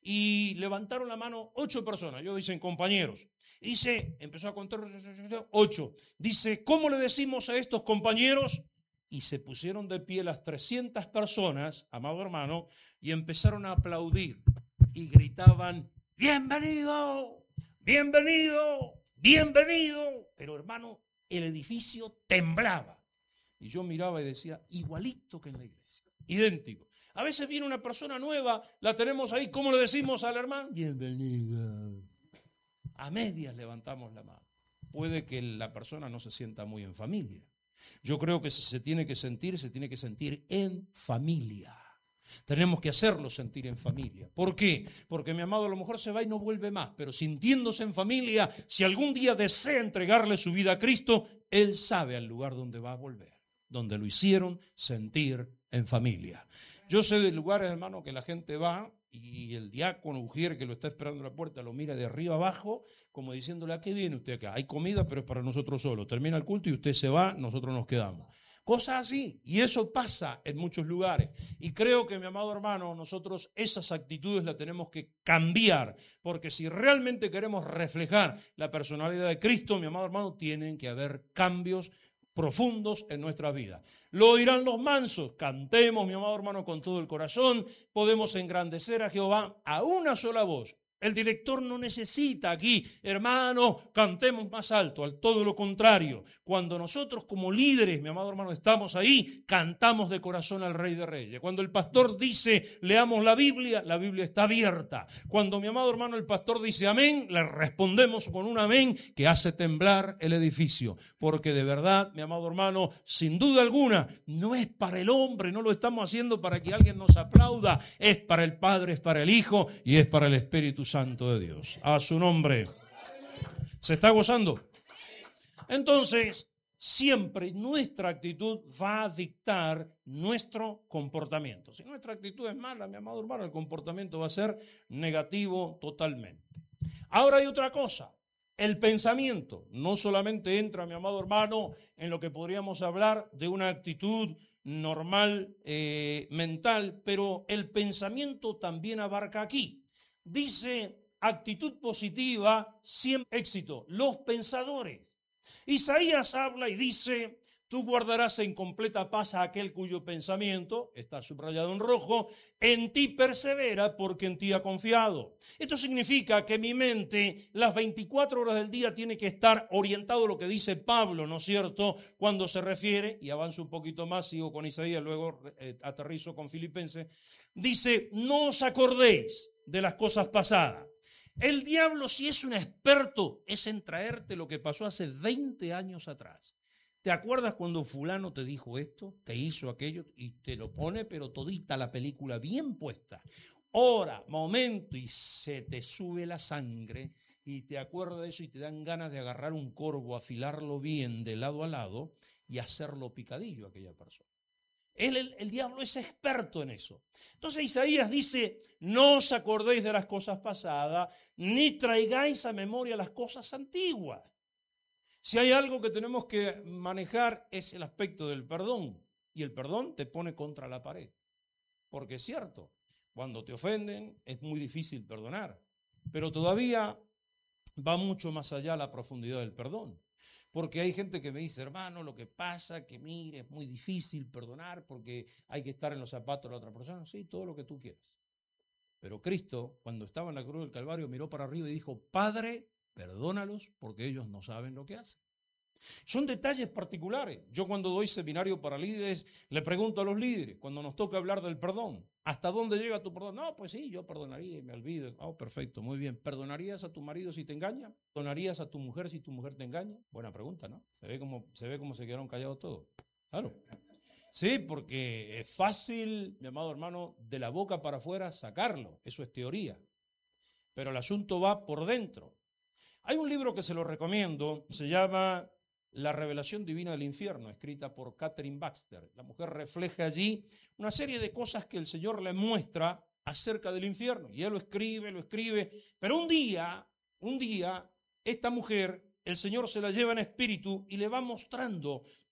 y levantaron la mano 8 personas. Ellos dicen compañeros. Dice, empezó a contar 8. Dice, ¿cómo le decimos a estos compañeros? Y se pusieron de pie las 300 personas, amado hermano, y empezaron a aplaudir y gritaban, ¡bienvenido! ¡Bienvenido! ¡Bienvenido! Pero hermano, el edificio temblaba. Y yo miraba y decía, igualito que en la iglesia, idéntico. A veces viene una persona nueva, la tenemos ahí, ¿cómo le decimos al hermano? Bienvenida. A medias levantamos la mano. Puede que la persona no se sienta muy en familia. Yo creo que si se tiene que sentir en familia. Tenemos que hacerlo sentir en familia. ¿Por qué? Porque mi amado a lo mejor se va y no vuelve más, pero sintiéndose en familia, si algún día desea entregarle su vida a Cristo, él sabe al lugar donde va a volver, donde lo hicieron sentir en familia. Yo sé de lugares, hermano, que la gente va y el diácono Ujier que lo está esperando en la puerta lo mira de arriba abajo, como diciéndole, ¿a qué viene usted acá? Hay comida, pero es para nosotros solos. Termina el culto y usted se va, nosotros nos quedamos. Cosas así, y eso pasa en muchos lugares. Y creo que, mi amado hermano, nosotros esas actitudes las tenemos que cambiar, porque si realmente queremos reflejar la personalidad de Cristo, mi amado hermano, tienen que haber cambios profundos en nuestra vida. Lo oirán los mansos, cantemos, mi amado hermano, con todo el corazón, podemos engrandecer a Jehová a una sola voz. El director no necesita aquí, hermano, cantemos más alto, al todo lo contrario. Cuando nosotros como líderes, mi amado hermano, estamos ahí, cantamos de corazón al Rey de Reyes. Cuando el pastor dice, leamos la Biblia está abierta. Cuando, mi amado hermano, el pastor dice amén, le respondemos con un amén que hace temblar el edificio. Porque de verdad, mi amado hermano, sin duda alguna, no es para el hombre, no lo estamos haciendo para que alguien nos aplauda, es para el Padre, es para el Hijo y es para el Espíritu Santo de Dios. A su nombre. ¿Se está gozando? Entonces, siempre nuestra actitud va a dictar nuestro comportamiento. Si nuestra actitud es mala, mi amado hermano, el comportamiento va a ser negativo totalmente. Ahora hay otra cosa. El pensamiento no solamente entra, mi amado hermano, en lo que podríamos hablar de una actitud normal, mental, pero el pensamiento también abarca aquí. Dice, actitud positiva, siempre éxito. Los pensadores. Isaías habla y dice, tú guardarás en completa paz a aquel cuyo pensamiento, está subrayado en rojo, en ti persevera porque en ti ha confiado. Esto significa que mi mente las 24 horas del día tiene que estar orientado a lo que dice Pablo, ¿no es cierto? Cuando se refiere, y avanzo un poquito más, sigo con Isaías, luego aterrizo con Filipenses, dice, no os acordéis de las cosas pasadas. El diablo, si es un experto, es en traerte lo que pasó hace 20 años atrás. ¿Te acuerdas cuando fulano te dijo esto, te hizo aquello y te lo pone, pero todita la película bien puesta? Hora, momento y se te sube la sangre y te acuerdas de eso y te dan ganas de agarrar un corvo, afilarlo bien de lado a lado y hacerlo picadillo a aquella persona. El diablo es experto en eso. Entonces Isaías dice, no os acordéis de las cosas pasadas, ni traigáis a memoria las cosas antiguas. Si hay algo que tenemos que manejar es el aspecto del perdón. Y el perdón te pone contra la pared. Porque es cierto, cuando te ofenden es muy difícil perdonar. Pero todavía va mucho más allá la profundidad del perdón. Porque hay gente que me dice, hermano, lo que pasa, que mire, es muy difícil perdonar porque hay que estar en los zapatos de la otra persona. Sí, todo lo que tú quieras. Pero Cristo, cuando estaba en la cruz del Calvario, miró para arriba y dijo, Padre, perdónalos porque ellos no saben lo que hacen. Son detalles particulares. Yo cuando doy seminario para líderes, le pregunto a los líderes, cuando nos toca hablar del perdón, ¿hasta dónde llega tu perdón? No, pues sí, yo perdonaría y me olvido. Oh, perfecto, muy bien. ¿Perdonarías a tu marido si te engaña? ¿Perdonarías a tu mujer si tu mujer te engaña? Buena pregunta, ¿no? Se ve como se quedaron callados todos. Claro. Sí, porque es fácil, mi amado hermano, de la boca para afuera sacarlo. Eso es teoría. Pero el asunto va por dentro. Hay un libro que se lo recomiendo, se llama La revelación divina del infierno, escrita por Catherine Baxter. La mujer refleja allí una serie de cosas que el Señor le muestra acerca del infierno. Y ella lo escribe, pero un día, esta mujer, el Señor se la lleva en espíritu y le va mostrando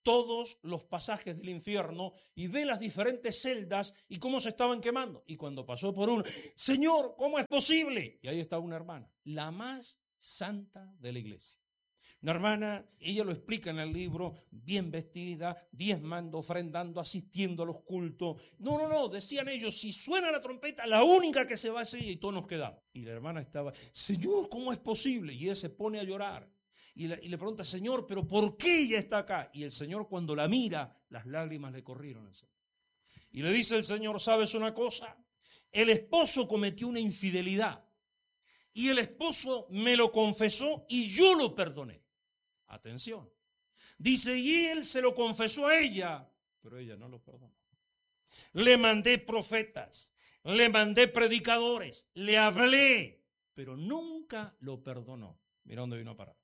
todos los pasajes del infierno y ve las diferentes celdas y cómo se estaban quemando. Y cuando pasó por uno, Señor, ¿cómo es posible? Y ahí está una hermana, la más santa de la iglesia. Una hermana, ella lo explica en el libro, bien vestida, diezmando, ofrendando, asistiendo a los cultos. No, decían ellos, si suena la trompeta, la única que se va es ella y todos nos quedamos. Y la hermana estaba, Señor, ¿cómo es posible? Y él se pone a llorar. Y le pregunta, Señor, ¿pero por qué ella está acá? Y el Señor cuando la mira, las lágrimas le corrieron al Señor. Y le dice el Señor, ¿sabes una cosa? El esposo cometió una infidelidad. Y el esposo me lo confesó y yo lo perdoné. Atención. Dice, y él se lo confesó a ella, pero ella no lo perdonó. Le mandé profetas, le mandé predicadores, le hablé, pero nunca lo perdonó. Mira dónde vino a parar.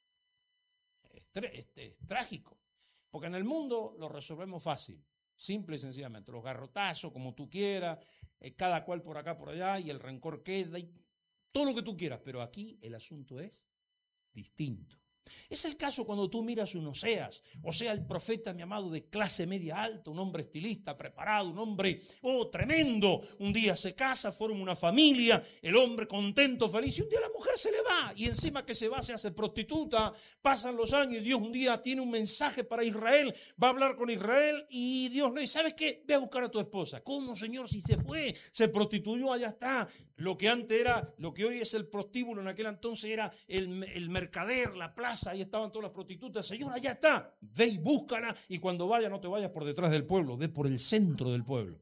Es trágico, porque en el mundo lo resolvemos fácil, simple y sencillamente, los garrotazos, como tú quieras, cada cual por acá, por allá, y el rencor queda, y todo lo que tú quieras, pero aquí el asunto es distinto. Es el caso cuando tú miras un Oseas, el profeta, mi amado, de clase media alta, un hombre estilista, preparado, un hombre, tremendo. Un día se casa, forma una familia, el hombre contento, feliz, y un día la mujer se le va, y encima que se va se hace prostituta, pasan los años, y Dios un día tiene un mensaje para Israel, va a hablar con Israel, y Dios le dice, ¿sabes qué? Ve a buscar a tu esposa. ¿Cómo, Señor? Si se fue, se prostituyó, allá está. Lo que antes era, lo que hoy es el prostíbulo, en aquel entonces era el mercader, la plaza, ahí estaban todas las prostitutas. Señor, allá está, ve y búscala, y cuando vaya no te vayas por detrás del pueblo, ve por el centro del pueblo.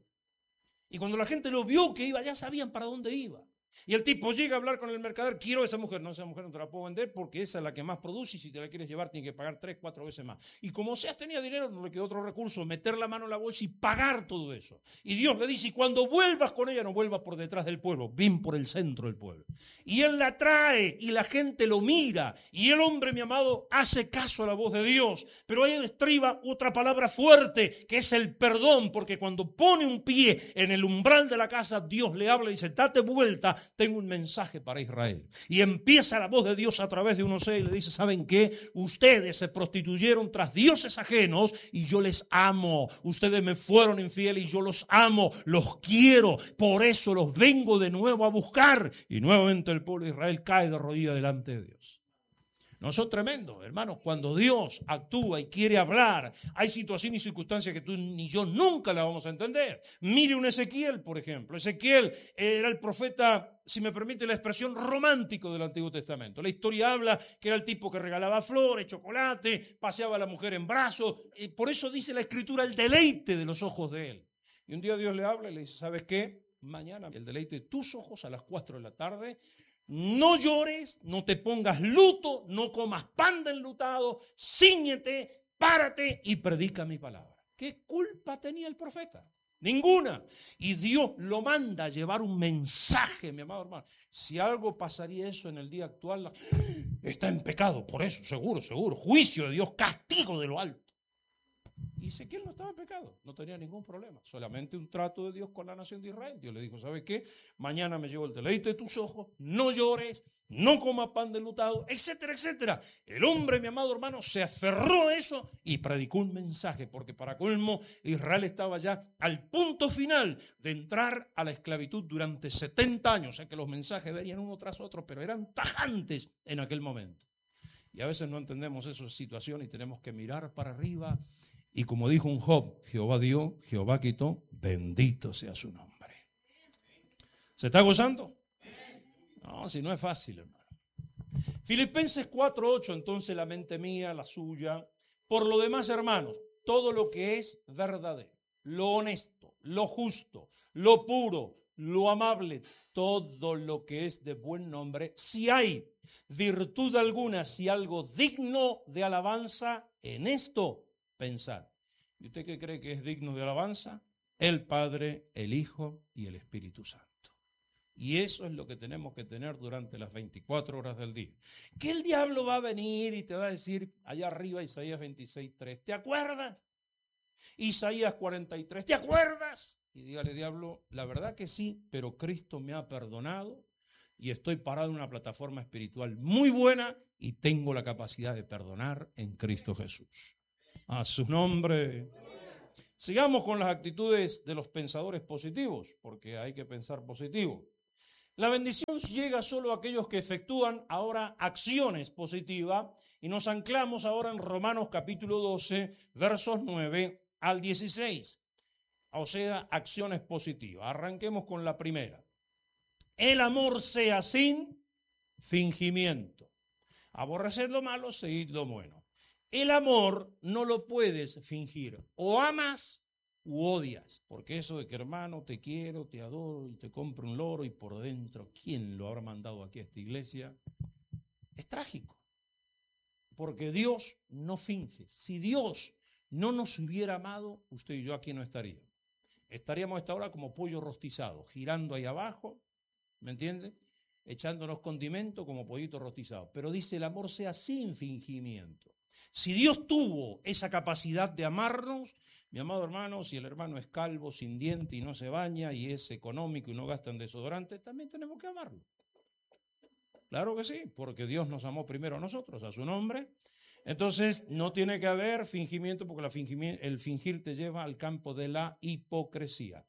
Y cuando la gente lo vio que iba, ya sabían para dónde iba. Y el tipo llega a hablar con el mercader, quiero esa mujer. No, esa mujer no te la puedo vender porque esa es la que más produce y si te la quieres llevar tienes que pagar 3, 4 veces más. Y como Oseas tenía dinero, no le quedó otro recurso, meter la mano en la bolsa y pagar todo eso. Y Dios le dice, y cuando vuelvas con ella, no vuelvas por detrás del pueblo, ven por el centro del pueblo. Y él la trae y la gente lo mira. Y el hombre, mi amado, hace caso a la voz de Dios. Pero ahí estriba otra palabra fuerte, que es el perdón, porque cuando pone un pie en el umbral de la casa, Dios le habla y dice, date vuelta, tengo un mensaje para Israel. Y empieza la voz de Dios a través de un Oseas y le dice, ¿saben qué? Ustedes se prostituyeron tras dioses ajenos y yo les amo. Ustedes me fueron infieles y yo los amo, los quiero. Por eso los vengo de nuevo a buscar. Y nuevamente el pueblo de Israel cae de rodillas delante de Dios. No son tremendos, hermanos. Cuando Dios actúa y quiere hablar, hay situaciones y circunstancias que tú ni yo nunca las vamos a entender. Mire un Ezequiel, por ejemplo. Ezequiel era el profeta, si me permite la expresión, romántico del Antiguo Testamento. La historia habla que era el tipo que regalaba flores, chocolate, paseaba a la mujer en brazos. Y por eso dice la Escritura el deleite de los ojos de él. Y un día Dios le habla y le dice, ¿sabes qué? Mañana el deleite de tus ojos a las 4 de la tarde. No llores, no te pongas luto, no comas pan de enlutado, cíñete, párate y predica mi palabra. ¿Qué culpa tenía el profeta? Ninguna. Y Dios lo manda a llevar un mensaje, mi amado hermano. Si algo pasaría eso en el día actual, está en pecado, por eso, seguro. Juicio de Dios, castigo de lo alto. Y Ezequiel no estaba en pecado, no tenía ningún problema, solamente un trato de Dios con la nación de Israel. Dios le dijo, ¿sabes qué? Mañana me llevo el deleite de tus ojos, no llores, no comas pan de enlutado, etcétera, etcétera. El hombre, mi amado hermano, se aferró a eso y predicó un mensaje, porque para colmo Israel estaba ya al punto final de entrar a la esclavitud durante 70 años, o sea que los mensajes venían uno tras otro, pero eran tajantes en aquel momento. Y a veces no entendemos esas situaciones y tenemos que mirar para arriba. Y como dijo un Job, Jehová dio, Jehová quitó, bendito sea su nombre. ¿Se está gozando? No, si no es fácil, hermano. Filipenses 4:8, entonces la mente mía, la suya. Por lo demás, hermanos, todo lo que es verdadero, lo honesto, lo justo, lo puro, lo amable, todo lo que es de buen nombre, si hay virtud alguna, si algo digno de alabanza, en esto pensar. ¿Y usted qué cree que es digno de alabanza? El Padre, el Hijo y el Espíritu Santo. Y eso es lo que tenemos que tener durante las 24 horas del día. Que el diablo va a venir y te va a decir, allá arriba Isaías 26:3, ¿te acuerdas? Isaías 43, ¿te acuerdas? Y dígale, diablo, la verdad que sí, pero Cristo me ha perdonado y estoy parado en una plataforma espiritual muy buena y tengo la capacidad de perdonar en Cristo Jesús. A su nombre. Sigamos con las actitudes de los pensadores positivos, porque hay que pensar positivo. La bendición llega solo a aquellos que efectúan ahora acciones positivas y nos anclamos ahora en Romanos capítulo 12, versos 9 al 16. O sea, acciones positivas. Arranquemos con la primera. El amor sea sin fingimiento. Aborreced lo malo, seguid lo bueno. El amor no lo puedes fingir. O amas u odias. Porque eso de que hermano te quiero, te adoro y te compro un loro y por dentro, ¿quién lo habrá mandado aquí a esta iglesia? Es trágico. Porque Dios no finge. Si Dios no nos hubiera amado, usted y yo aquí no estaríamos. Estaríamos a esta hora como pollo rostizado, girando ahí abajo, ¿me entiende? Echándonos condimento como pollito rostizado. Pero dice, el amor sea sin fingimiento. Si Dios tuvo esa capacidad de amarnos, mi amado hermano, si el hermano es calvo, sin diente y no se baña y es económico y no gasta en desodorante, también tenemos que amarlo. Claro que sí, porque Dios nos amó primero a nosotros, a su nombre. Entonces no tiene que haber fingimiento porque el fingir te lleva al campo de la hipocresía.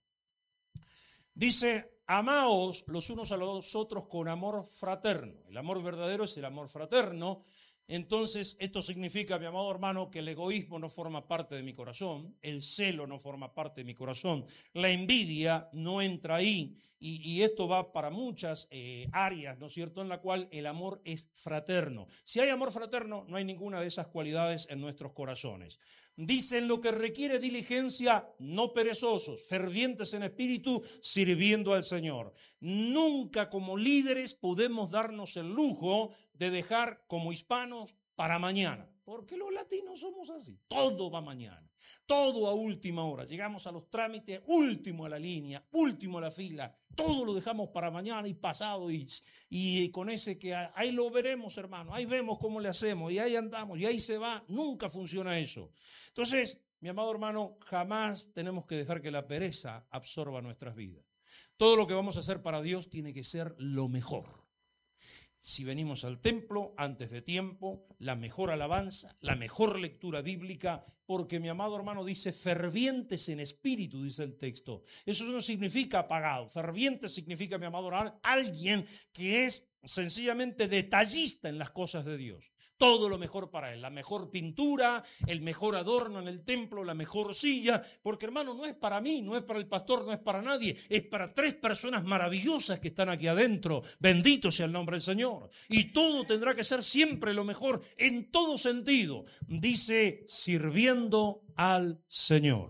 Dice, amaos los unos a los otros con amor fraterno. El amor verdadero es el amor fraterno. Entonces, esto significa, mi amado hermano, que el egoísmo no forma parte de mi corazón, el celo no forma parte de mi corazón, la envidia no entra ahí, y esto va para muchas áreas, ¿no es cierto?, en la cual el amor es fraterno. Si hay amor fraterno, no hay ninguna de esas cualidades en nuestros corazones. Dicen lo que requiere diligencia, no perezosos, fervientes en espíritu, sirviendo al Señor. Nunca como líderes podemos darnos el lujo de dejar como hispanos para mañana, porque los latinos somos así, todo va mañana, todo a última hora, llegamos a los trámites, último a la línea, último a la fila, todo lo dejamos para mañana y pasado y con ese que ahí lo veremos, hermano, ahí vemos cómo le hacemos y ahí andamos y ahí se va, nunca funciona eso. Entonces, mi amado hermano, jamás tenemos que dejar que la pereza absorba nuestras vidas. Todo lo que vamos a hacer para Dios tiene que ser lo mejor. Si venimos al templo antes de tiempo, la mejor alabanza, la mejor lectura bíblica, porque mi amado hermano dice fervientes en espíritu, dice el texto. Eso no significa apagado. Ferviente significa, mi amado hermano, alguien que es sencillamente detallista en las cosas de Dios. Todo lo mejor para él, la mejor pintura, el mejor adorno en el templo, la mejor silla, porque hermano, no es para mí, no es para el pastor, no es para nadie, es para 3 personas maravillosas que están aquí adentro, bendito sea el nombre del Señor, y todo tendrá que ser siempre lo mejor, en todo sentido, dice, sirviendo al Señor.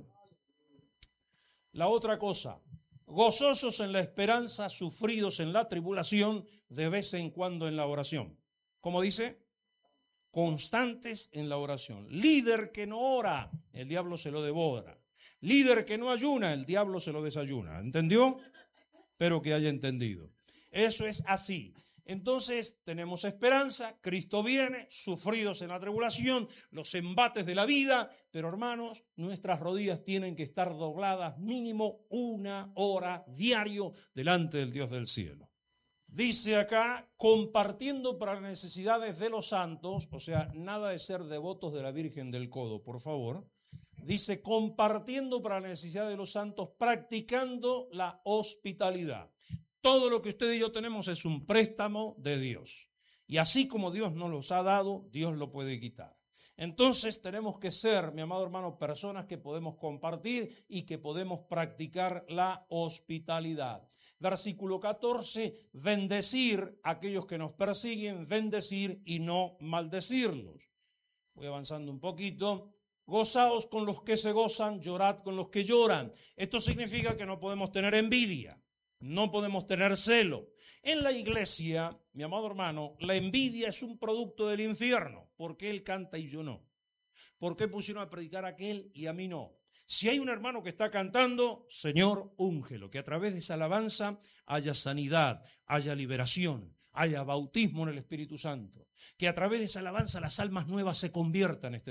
La otra cosa, gozosos en la esperanza, sufridos en la tribulación, de vez en cuando en la oración. ¿Cómo dice? Constantes en la oración. Líder que no ora, el diablo se lo devora. Líder que no ayuna, el diablo se lo desayuna. ¿Entendió? Espero que haya entendido. Eso es así. Entonces tenemos esperanza, Cristo viene, sufridos en la tribulación, los embates de la vida, pero hermanos, nuestras rodillas tienen que estar dobladas mínimo 1 hora diario delante del Dios del cielo. Dice acá, compartiendo para las necesidades de los santos, o sea, nada de ser devotos de la Virgen del Codo, por favor. Dice, compartiendo para la necesidad de los santos, practicando la hospitalidad. Todo lo que usted y yo tenemos es un préstamo de Dios. Y así como Dios nos los ha dado, Dios lo puede quitar. Entonces tenemos que ser, mi amado hermano, personas que podemos compartir y que podemos practicar la hospitalidad. Versículo 14, bendecir a aquellos que nos persiguen, bendecir y no maldecirlos. Voy avanzando un poquito. Gozaos con los que se gozan, llorad con los que lloran. Esto significa que no podemos tener envidia, no podemos tener celo. En la iglesia, mi amado hermano, la envidia es un producto del infierno. ¿Por qué él canta y yo no? ¿Por qué pusieron a predicar a aquel y a mí no? Si hay un hermano que está cantando, Señor, úngelo, que a través de esa alabanza haya sanidad, haya liberación, haya bautismo en el Espíritu Santo, que a través de esa alabanza las almas nuevas se conviertan este día.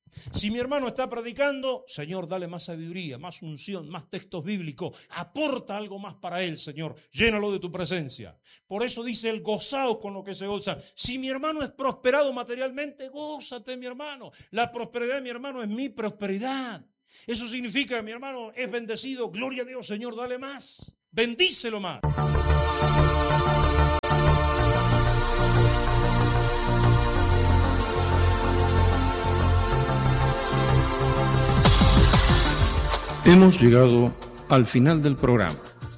Si mi hermano está predicando, Señor, dale más sabiduría, más unción, más textos bíblicos. Aporta algo más para él, Señor. Llénalo de tu presencia. Por eso dice el gozaos con lo que se goza. Si mi hermano es prosperado materialmente, gózate, mi hermano. La prosperidad de mi hermano es mi prosperidad. Eso significa que mi hermano es bendecido. Gloria a Dios, Señor, dale más. Bendícelo más. Hemos llegado al final del programa.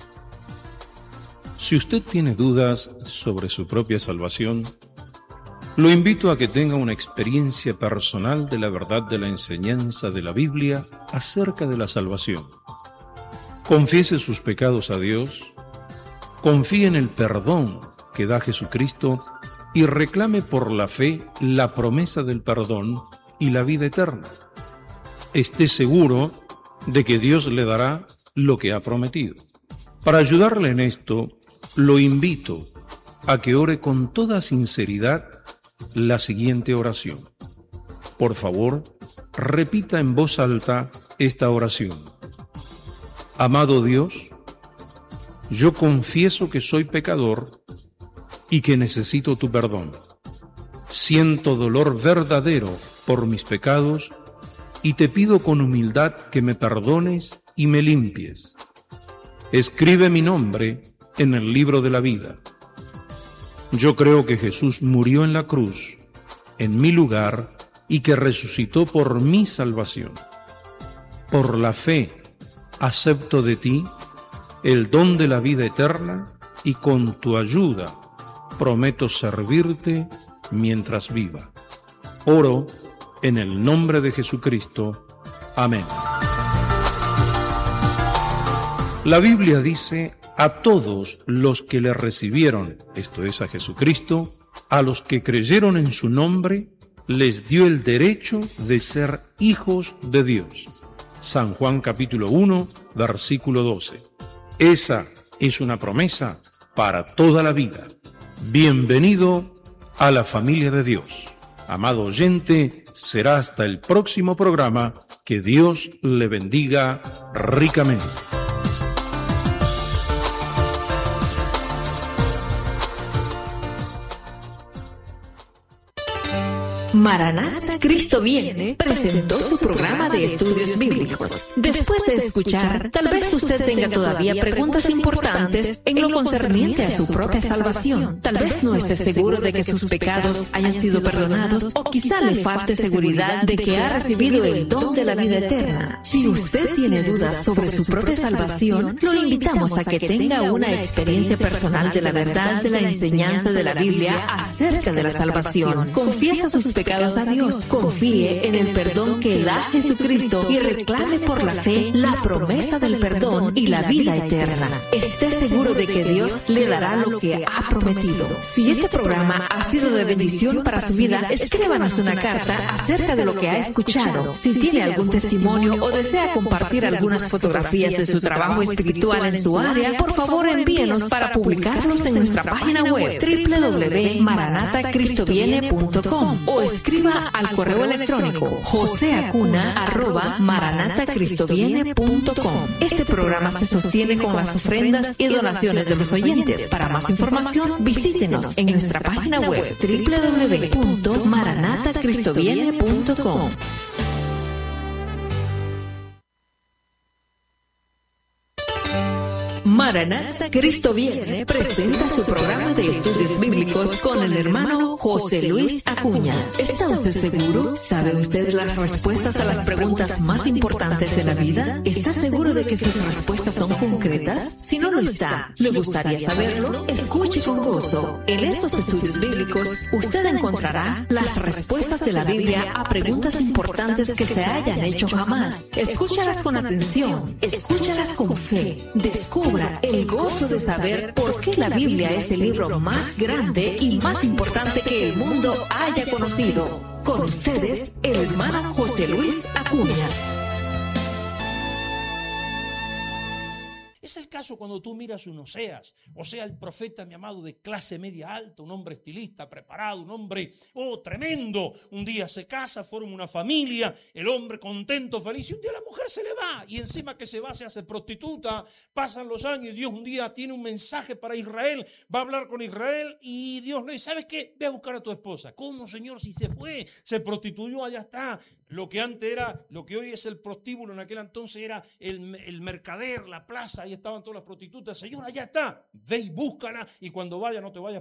Si usted tiene dudas sobre su propia salvación, lo invito a que tenga una experiencia personal de la verdad de la enseñanza de la Biblia acerca de la salvación. Confiese sus pecados a Dios, confíe en el perdón que da Jesucristo y reclame por la fe la promesa del perdón y la vida eterna. Esté seguro de que Dios le dará lo que ha prometido. Para ayudarle en esto, lo invito a que ore con toda sinceridad la siguiente oración. Por favor, repita en voz alta esta oración. Amado Dios, yo confieso que soy pecador y que necesito tu perdón. Siento dolor verdadero por mis pecados y te pido con humildad que me perdones y me limpies. Escribe mi nombre en el libro de la vida. Yo creo que Jesús murió en la cruz, en mi lugar, y que resucitó por mi salvación. Por la fe, acepto de ti el don de la vida eterna y con tu ayuda prometo servirte mientras viva. Oro en el nombre de Jesucristo. Amén. La Biblia dice: a todos los que le recibieron, esto es a Jesucristo, a los que creyeron en su nombre, les dio el derecho de ser hijos de Dios. San Juan capítulo 1, versículo 12. Esa es una promesa para toda la vida. Bienvenido a la familia de Dios. Amado oyente, será hasta el próximo programa. Que Dios le bendiga ricamente. Maranata, Cristo viene presentó su programa de estudios bíblicos. Después de escuchar, tal vez usted tenga todavía preguntas importantes en lo concerniente a su propia salvación. Tal vez no esté seguro de que sus pecados hayan sido perdonados o quizá le falte seguridad de que ha recibido el don de la vida eterna. Si usted tiene dudas sobre su propia salvación, lo invitamos a que tenga una experiencia personal de la verdad de la enseñanza de la Biblia acerca de la salvación. Confiesa sus pecados a Dios, confíe en el perdón que da Jesucristo y reclame por la fe la promesa del perdón y la vida eterna. Esté seguro de que Dios le dará lo que ha prometido. Si este programa ha sido de bendición para su vida, escríbanos una carta acerca de lo que ha escuchado. Si tiene algún testimonio o desea compartir algunas fotografías de su trabajo espiritual en su área, por favor envíenos para publicarlos en nuestra página web www.maranatacristoviene.com o escriba al correo electrónico joseacuna@maranatacristoviene.com. Este programa se sostiene con las ofrendas y donaciones de los oyentes. Para más información, visítenos en nuestra página web www.maranatacristoviene.com. Maranata, Cristo viene presenta su programa de estudios bíblicos con el hermano José Luis Acuña. ¿Está usted seguro? ¿Sabe usted las respuestas a las preguntas más importantes de la vida? ¿Está seguro de que sus respuestas son concretas? Si no lo está, ¿le gustaría saberlo? Escuche con gozo. En estos estudios bíblicos, usted encontrará las respuestas de la Biblia a preguntas importantes que se hayan hecho jamás. Escúchalas con atención, escúchalas con fe. Descubra el gozo de saber por qué la Biblia es el libro más grande y más importante que el mundo haya conocido. Con ustedes, el hermano José Luis Acuña. Es el caso ¿Acaso cuando tú miras un Oseas, el profeta, mi amado, de clase media alta, un hombre estilista, preparado, un hombre, tremendo, un día se casa, forma una familia, el hombre contento, feliz, y un día la mujer se le va, y encima que se va se hace prostituta, pasan los años, y Dios un día tiene un mensaje para Israel, va a hablar con Israel, y Dios le dice, ¿sabes qué? Ve a buscar a tu esposa. ¿Cómo, Señor? Si se fue, se prostituyó, allá está. Lo que antes era, lo que hoy es el prostíbulo, en aquel entonces era el mercader, la plaza, ahí estaban todas las prostitutas. Señor, allá está, ve y búscala, y cuando vaya no te vayas